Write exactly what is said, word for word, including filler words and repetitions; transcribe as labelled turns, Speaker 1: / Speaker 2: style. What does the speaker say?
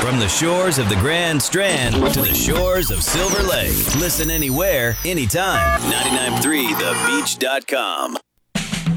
Speaker 1: From the shores of the Grand Strand to the shores of Silver Lake. Listen anywhere, anytime. ninety-nine point three the beach dot com.